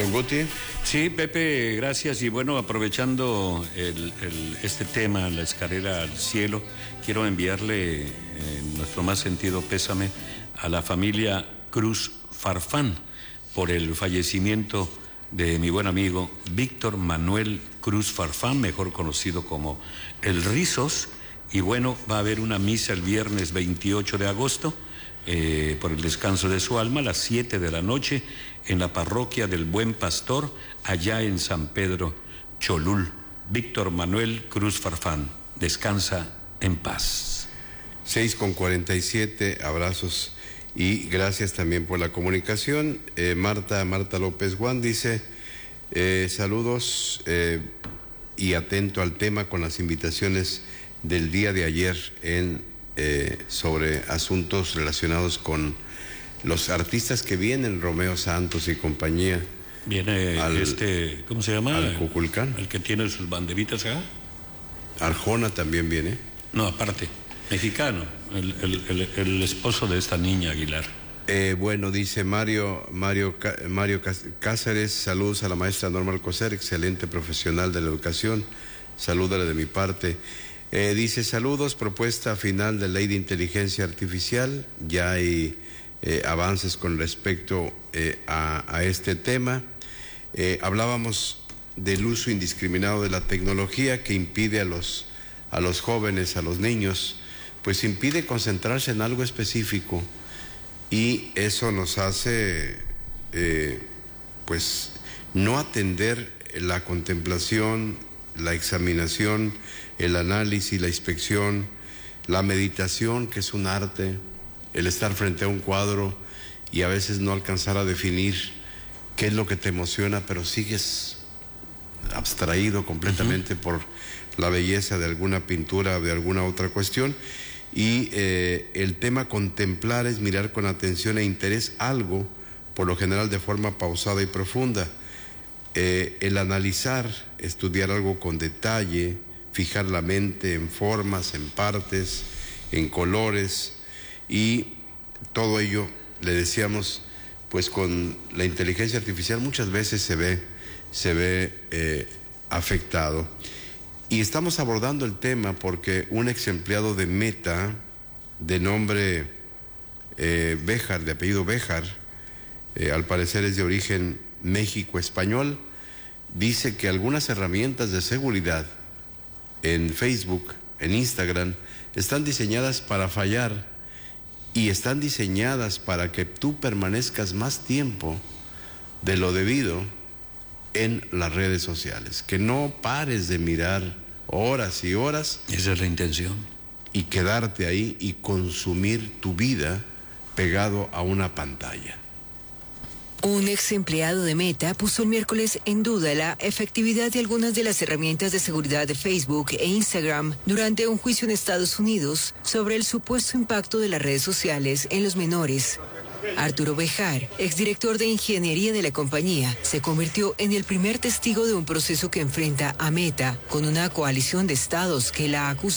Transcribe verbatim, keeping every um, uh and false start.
Don Guti. Sí, Pepe, gracias. Y bueno, aprovechando el, el, este tema, la escalera al cielo, quiero enviarle eh, nuestro más sentido pésame a la familia Cruz Farfán por el fallecimiento de mi buen amigo Víctor Manuel Cruz Farfán, mejor conocido como El Rizos. Y bueno, va a haber una misa el viernes veintiocho de agosto, eh, por el descanso de su alma, a las siete de la noche, en la parroquia del Buen Pastor, allá en San Pedro Cholul. Víctor Manuel Cruz Farfán, descansa en paz. seis con cuarenta y siete, abrazos y gracias también por la comunicación. Eh, Marta, Marta López Juan dice, eh, saludos eh, y atento al tema con las invitaciones del día de ayer en eh, sobre asuntos relacionados con los artistas que vienen, Romeo Santos y compañía. Viene al, este, ¿cómo se llama? Al Cuculcán. El que tiene sus banderitas acá. Arjona también viene. No, aparte, mexicano, el, el, el, el esposo de esta niña Aguilar. Eh, bueno, dice Mario, Mario, Mario Cáceres, saludos a la maestra Norma Alcocer, excelente profesional de la educación, salúdale de mi parte. Eh, dice, saludos, propuesta final de ley de inteligencia artificial, ya hay eh, avances con respecto eh, a, a este tema. Eh, hablábamos del uso indiscriminado de la tecnología que impide a los, a los jóvenes, a los niños, pues impide concentrarse en algo específico y eso nos hace, eh, pues, no atender la contemplación, la examinación, el análisis, la inspección, la meditación, que es un arte, el estar frente a un cuadro y a veces no alcanzar a definir qué es lo que te emociona, pero sigues abstraído completamente uh-huh. por la belleza de alguna pintura o de alguna otra cuestión. Y eh, el tema contemplar es mirar con atención e interés algo, por lo general de forma pausada y profunda. Eh, el analizar, estudiar algo con detalle, fijar la mente en formas, en partes, en colores, y todo ello, le decíamos, pues con la inteligencia artificial muchas veces se ve, se ve eh, afectado. Y estamos abordando el tema porque un ex empleado de Meta, de nombre eh, Béjar, de apellido Béjar, eh, al parecer es de origen México-español, dice que algunas herramientas de seguridad en Facebook, en Instagram, están diseñadas para fallar y están diseñadas para que tú permanezcas más tiempo de lo debido en las redes sociales, que no pares de mirar horas y horas. Esa es la intención. Y quedarte ahí y consumir tu vida pegado a una pantalla. Un ex empleado de Meta puso el miércoles en duda la efectividad de algunas de las herramientas de seguridad de Facebook e Instagram durante un juicio en Estados Unidos sobre el supuesto impacto de las redes sociales en los menores. Arturo Béjar, exdirector de ingeniería de la compañía, se convirtió en el primer testigo de un proceso que enfrenta a Meta con una coalición de estados que la acusa